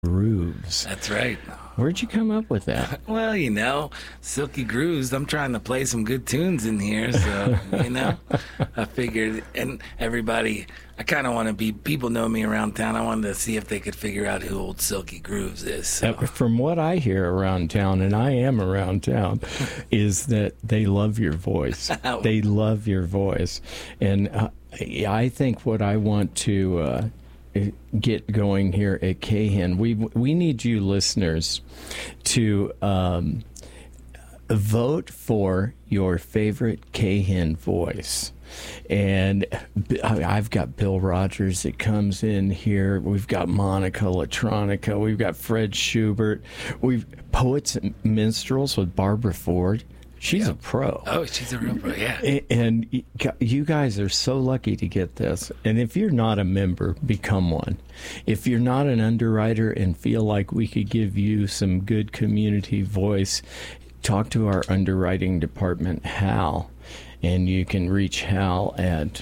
Grooves. That's right. Where'd you come up with that? Well, Silky Grooves. I'm trying to play some good tunes in here, so, I figured, and everybody, I kind of want to be, people know me around town. I wanted to see if they could figure out who old Silky Grooves is. So. From what I hear around town, and I am around town, is that they love your voice. They love your voice. And I think what I want to get going here at KHEN, we need you listeners to vote for your favorite KHEN voice. And I've got Bill Rogers that comes in here. We've got Monica Electronica. We've got Fred Schubert. We've Poets and Minstrels with Barbara Ford. She's a pro. Oh, she's a real pro, yeah. And you guys are so lucky to get this. And if you're not a member, become one. If you're not an underwriter and feel like we could give you some good community voice, talk to our underwriting department, Hal. And you can reach Hal at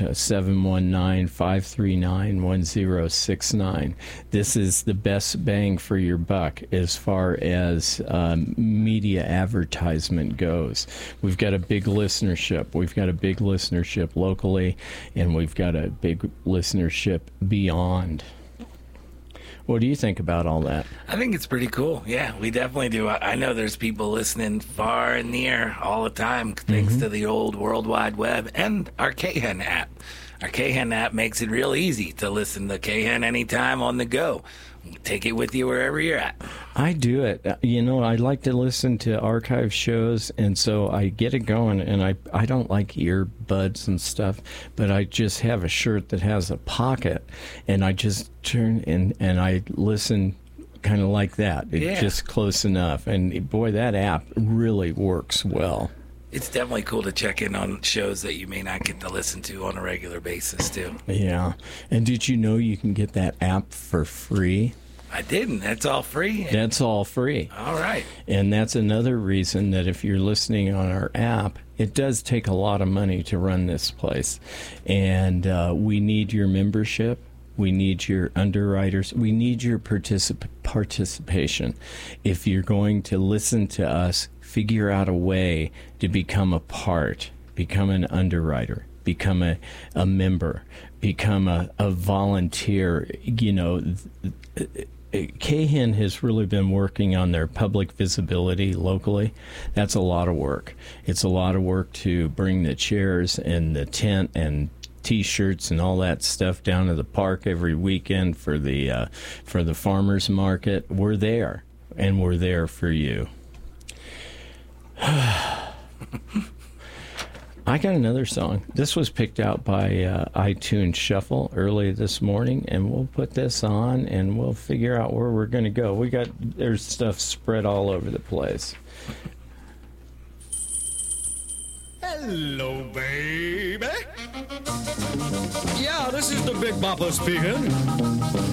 719-539-1069. This is the best bang for your buck as far as media advertisement goes. We've got a big listenership. We've got a big listenership locally, and we've got a big listenership beyond. What do you think about all that? I think it's pretty cool. Yeah, we definitely do. I know there's people listening far and near all the time thanks to the old World Wide Web and our KHEN app. Our KHEN app makes it real easy to listen to KHEN anytime on the go. Take it with you wherever you're at. I do it. I like to listen to archive shows, and so I get it going, and I don't like earbuds and stuff, but I just have a shirt that has a pocket, and I just turn and I listen kind of like that. It's just close enough. And, boy, that app really works well. It's definitely cool to check in on shows that you may not get to listen to on a regular basis, too. Yeah. And did you know you can get that app for free? I didn't. That's all free? That's all free. All right. And that's another reason that if you're listening on our app, it does take a lot of money to run this place. And we need your membership. We need your underwriters. We need your participation. If you're going to listen to us, figure out a way to become a part, become an underwriter, become a member, become a volunteer. KHEN has really been working on their public visibility locally. That's a lot of work. It's a lot of work to bring the chairs and the tent and T-shirts and all that stuff down to the park every weekend for the farmers market. We're there, and we're there for you. I got another song. This was picked out by iTunes Shuffle early this morning, and we'll put this on, and we'll figure out where we're going to go. There's stuff spread all over the place. Hello, baby. Yeah, this is the Big Bopper speaking.